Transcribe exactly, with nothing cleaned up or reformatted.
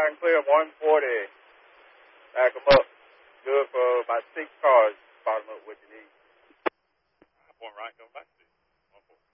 I can clear one forty, back them up. Good for about six cars, bottom up what you need. Point right, go back to you.